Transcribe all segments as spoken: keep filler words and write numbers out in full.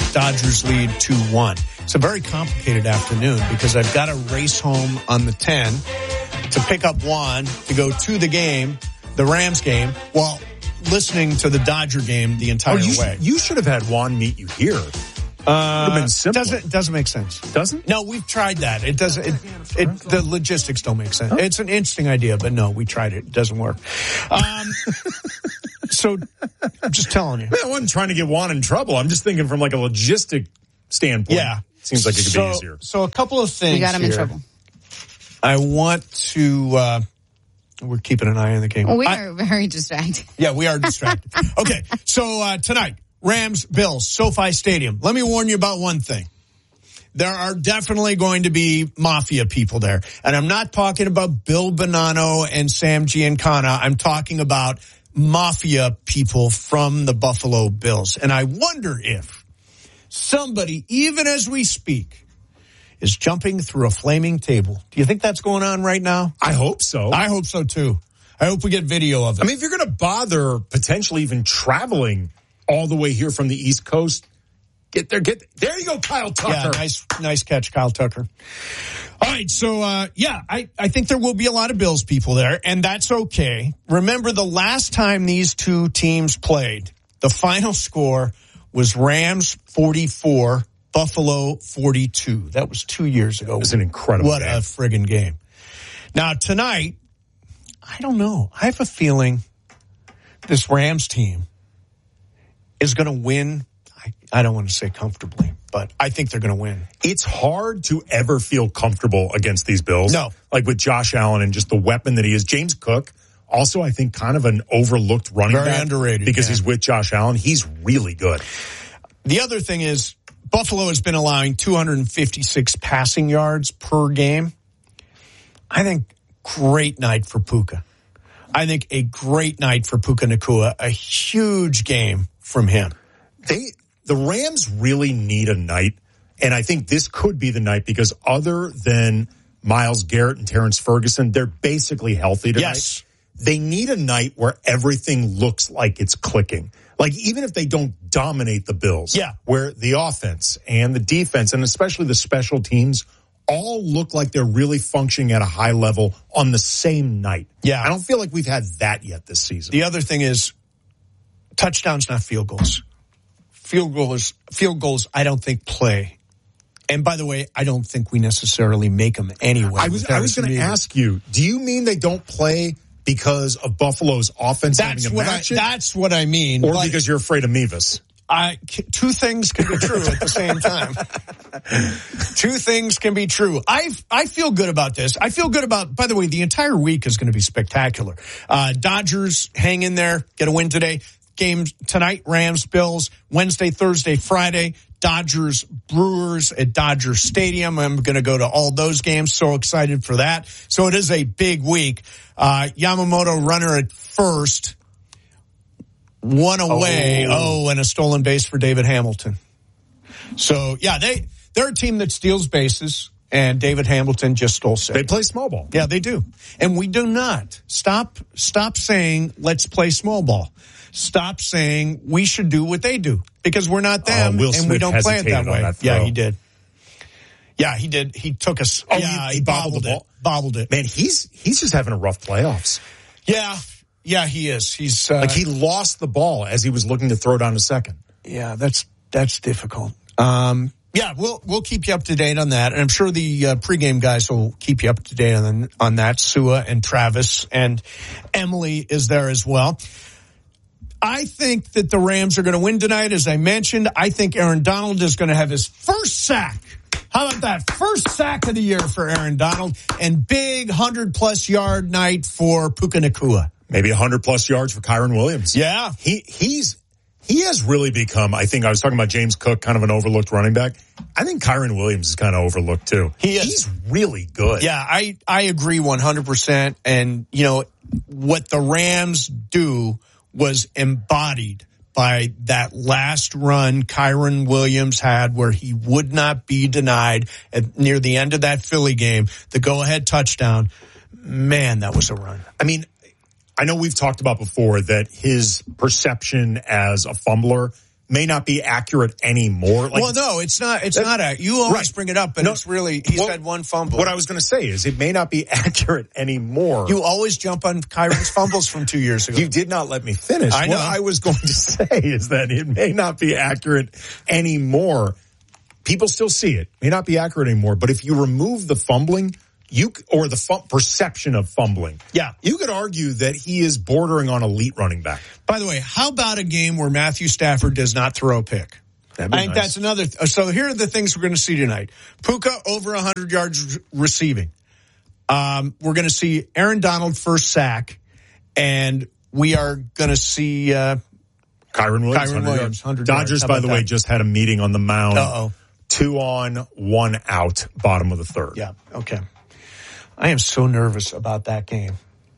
Dodgers lead two one. It's a very complicated afternoon because I've got to race home on the ten to pick up Juan to go to the game, the Rams game, while listening to the Dodger game the entire oh, you way. Should, you should have had Juan meet you here. Uh, Would have been simpler. Doesn't doesn't make sense. Doesn't? No, we've tried that. It doesn't. It, it, the logistics don't make sense. Oh. It's an interesting idea, but no, we tried it. It doesn't work. Um, so, I'm just telling you. Man, I wasn't trying to get Juan in trouble. I'm just thinking from like a logistic standpoint. Yeah, seems like it could so, be easier. So, a couple of things. We got him here. in trouble. I want to. Uh, we're keeping an eye on the game. Well, we I, are very distracted. Yeah, we are distracted. Okay, so uh, tonight. Rams, Bills, SoFi Stadium. Let me warn you about one thing. There are definitely going to be mafia people there. And I'm not talking about Bill Bonanno and Sam Giancana. I'm talking about mafia people from the Buffalo Bills. And I wonder if somebody, even as we speak, is jumping through a flaming table. Do you think that's going on right now? I hope so. I hope so, too. I hope we get video of it. I mean, if you're going to bother potentially even traveling all the way here from the East Coast, get there, get there. You go, Kyle Tucker. Yeah, nice, nice catch, Kyle Tucker. All right, so uh, yeah, I, I think there will be a lot of Bills people there, and that's okay. Remember, the last time these two teams played, the final score was Rams forty-four, Buffalo forty-two. That was two years ago. It was an incredible What game. a friggin' game. Now, tonight, I don't know. I have a feeling this Rams team is going to win. I, I don't want to say comfortably, but I think they're going to win. It's hard to ever feel comfortable against these Bills. No. Like with Josh Allen and just the weapon that he is. James Cook, also I think kind of an overlooked running Very back. underrated. Because yeah. he's with Josh Allen. He's really good. The other thing is Buffalo has been allowing two hundred fifty-six passing yards per game. I think great night for Puka. I think a great night for Puka Nacua. A huge game from him. They, the Rams really need a night, and I think this could be the night because other than Myles Garrett and Terrence Ferguson, they're basically healthy tonight. Yes. They need a night where everything looks like it's clicking. Like, even if they don't dominate the Bills, yeah. where the offense and the defense and especially the special teams all look like they're really functioning at a high level on the same night. Yeah. I don't feel like we've had that yet this season. The other thing is touchdowns, not field goals. Field goals, field goals, I don't think play. And by the way, I don't think we necessarily make them anyway. I was, I was going to ask you, do you mean they don't play because of Buffalo's offense that's having a what match? I, that's what I mean. Or but because you're afraid of Mevis? I, two things can be true at the same time. Two things can be true. I I feel good about this. I feel good about, by the way, the entire week is going to be spectacular. Uh, Dodgers hang in there, get a win today. Games tonight, Rams, Bills, Wednesday, Thursday, Friday, Dodgers, Brewers at Dodger Stadium. I'm going to go to all those games. So excited for that. So it is a big week. Uh, Yamamoto runner at first. One away. Oh. oh, and a stolen base for David Hamilton. So, yeah, they, they're a team that steals bases, and David Hamilton just stole six. They play small ball. Yeah, they do. And we do not. Stop, stop saying, let's play small ball. Stop saying we should do what they do, because we're not them, uh, Will and Smith we don't play it that way. That yeah, he did. Yeah, he did. He took us. Oh, yeah, he, he, he bobbled, bobbled the it. Bobbled it. Man, he's he's just having a rough playoffs. Yeah, yeah, he is. He's uh, like he lost the ball as he was looking to throw down a second. Yeah, that's that's difficult. Um, yeah, we'll we'll keep you up to date on that, and I'm sure the uh, pregame guys will keep you up to date on on that. Sua and Travis and Emily is there as well. I think that the Rams are going to win tonight, as I mentioned. I think Aaron Donald is going to have his first sack. How about that? First sack of the year for Aaron Donald, and big one hundred plus yard night for Puka Nacua. Maybe one hundred plus yards for Kyren Williams. Yeah. He he's he has really become, I think I was talking about James Cook, kind of an overlooked running back. I think Kyren Williams is kind of overlooked too. He is. He's really good. Yeah, I, I agree one hundred percent. And, you know, what the Rams do was embodied by that last run Kyren Williams had, where he would not be denied at near the end of that Philly game, the go-ahead touchdown. Man, that was a run. I mean, I know we've talked about before that his perception as a fumbler may not be accurate anymore. Like, well, no, it's not. It's not a. You always right. bring it up, and no, it's really he's well, had one fumble. What I was going to say is it may not be accurate anymore. You always jump on Kyron's fumbles from two years ago. You did not let me finish. I know. What I was going to say is that it may not be accurate anymore. People still see it. May not be accurate anymore. But if you remove the fumbling, you or the fu- perception of fumbling, yeah, you could argue that he is bordering on elite running back. By the way, how about a game where Matthew Stafford does not throw a pick? That'd be I think nice. that's another. Th- so here are the things we're going to see tonight. Puka over one hundred yards r- receiving. Um, we're going to see Aaron Donald first sack, and we are going to see uh, Kyron Williams. Kyron Williams, one hundred Dodgers, yards. by the way, that? just had a meeting on the mound. Uh-oh. Two on, one out, bottom of the third. Yeah. Okay. I am so nervous about that game.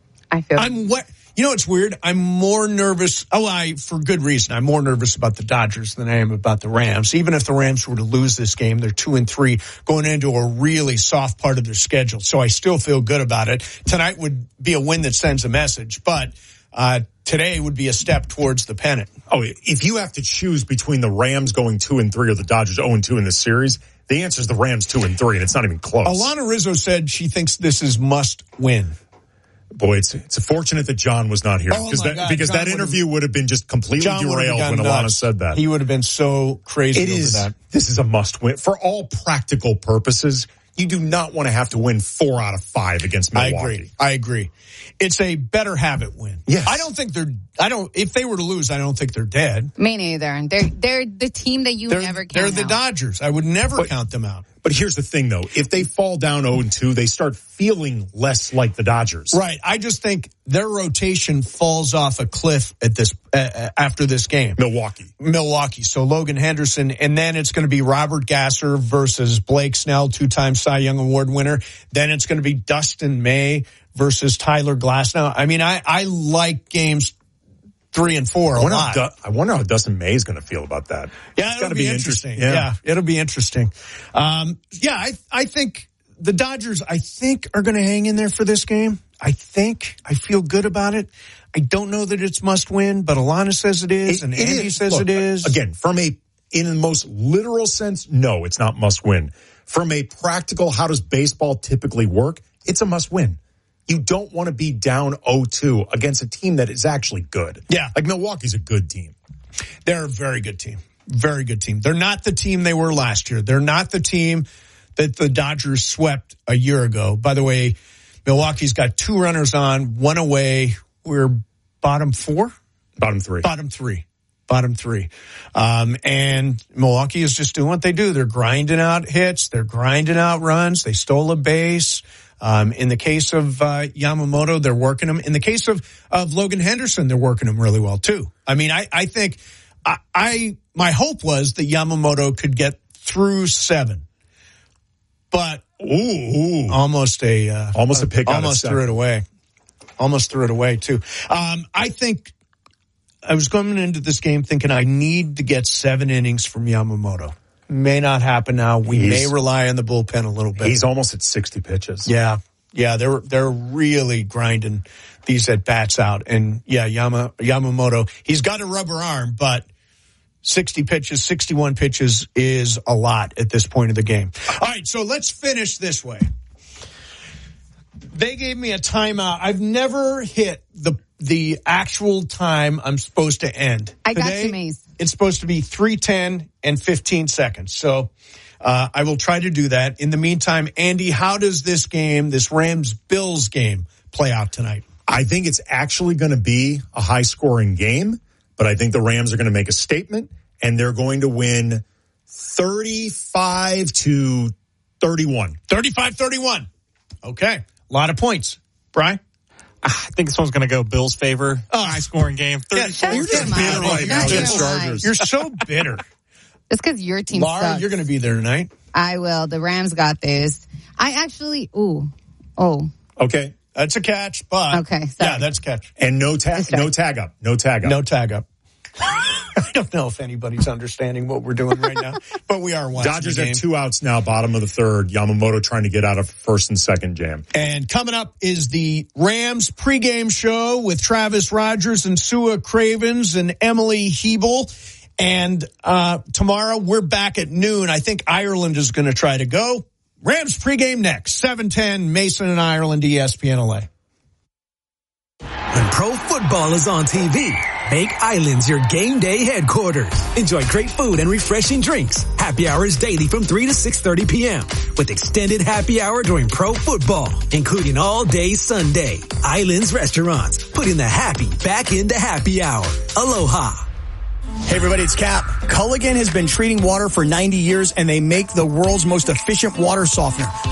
I feel I'm what you know. It's weird. I'm more nervous. Oh, I for good reason. I'm more nervous about the Dodgers than I am about the Rams. Even if the Rams were to lose this game, they're two and three going into a really soft part of their schedule. So I still feel good about it. Tonight would be a win that sends a message, but uh, today would be a step towards the pennant. Oh, if you have to choose between the Rams going two and three or the Dodgers zero and two in this series, the answer is the Rams two and three, and it's not even close. Alana Rizzo said she thinks this is must win. Boy, it's it's fortunate that John was not here Oh because my that God, because John that interview would have been just completely John derailed when Alana nuts. said that. He would have been so crazy It over is. that. This is a must win for all practical purposes. You do not want to have to win four out of five against Milwaukee. I agree. I agree. It's a better habit win. Yes. I don't think they're, I don't, if they were to lose, I don't think they're dead. me neither. They're they're the team that you They're, never they're count the out. Dodgers. I would never But- count them out. But here's the thing, though. If they fall down oh and two, they start feeling less like the Dodgers. Right. I just think their rotation falls off a cliff at this, uh, after this game. Milwaukee. Milwaukee. So Logan Henderson, and then it's going to be Robert Gasser versus Blake Snell, two-time Cy Young Award winner. Then it's going to be Dustin May versus Tyler Glasnow. I mean, I, I like games three and four a I wonder, lot. how, Du- I wonder how Dustin May is going to feel about that. Yeah, It's it'll gotta be, be interesting. interesting. Yeah. Yeah. it'll be interesting. Um, yeah, I, I think the Dodgers, I think, are going to hang in there for this game. I think. I feel good about it. I don't know that it's must win, but Alana says it is, It- and it Andy is. says Look, it is. Again, from a, in the most literal sense, no, it's not must win. From a practical, how does baseball typically work? It's a must win. You don't want to be down oh two against a team that is actually good. Yeah. Like Milwaukee's a good team. They're a very good team. Very good team. They're not the team they were last year. They're not the team that the Dodgers swept a year ago. By the way, Milwaukee's got two runners on, one away. We're bottom four? Bottom three. Bottom three. Bottom three. Um, and Milwaukee is just doing what they do. They're grinding out hits. They're grinding out runs. They stole a base. Um, in the case of uh, Yamamoto, they're working him. In the case of, of Logan Henderson, they're working him really well, too. I mean, I, I think I, I my hope was that Yamamoto could get through seven. But Ooh, ooh. almost a uh, Almost a pick out of almost seven. threw it away. Almost threw it away too. Um, I think I was coming into this game thinking I need to get seven innings from Yamamoto. May not happen now. We He's- may rely on the bullpen a little bit. He's almost at sixty pitches. Yeah, yeah, they're they're really grinding these at bats out, and yeah, Yama, Yamamoto, he's got a rubber arm, but sixty pitches, sixty-one pitches is a lot at this point of the game. All right, so let's finish this way. They gave me a timeout. I've never hit the the actual time I'm supposed to end. I got Today, you, Mace. It's supposed to be three ten and fifteen seconds. So uh, I will try to do that. In the meantime, Andy, how does this game, this Rams-Bills game, play out tonight? I think it's actually going to be a high-scoring game, but I think the Rams are going to make a statement, and they're going to win thirty-five to thirty-one. thirty-five thirty-one. Okay. A lot of points. Brian? I think this one's going to go Bills' favor. Oh. High scoring game. Yeah, Shut you're your just mouth. bitter right Shut now. your Just mouth. Chargers. You're so bitter. It's because your team Laura, sucks. you're going to be there tonight. I will. The Rams got this. I actually, ooh, oh, Okay. That's a catch, but Okay, sorry. yeah, that's a catch. And no tag, That's right. no tag up, no tag up. No tag up. I don't know if anybody's understanding what we're doing right now, but we are watching Dodgers the game. have two outs now, bottom of the third. Yamamoto trying to get out of first and second jam. And coming up is the Rams pregame show with Travis Rogers and Sua Cravens and Emily Hebel. And uh, tomorrow we're back at noon. I think Ireland is going to try to go. Rams pregame next, seven ten, Mason and Ireland, E S P N L A. When pro football is on T V, make Islands your game day headquarters. Enjoy great food and refreshing drinks. Happy hours daily from three to six thirty p.m. with extended happy hour during pro football, including all day Sunday. Islands Restaurants, putting the happy back into happy hour. Aloha. Hey everybody, it's Cap. Culligan has been treating water for ninety years and they make the world's most efficient water softener.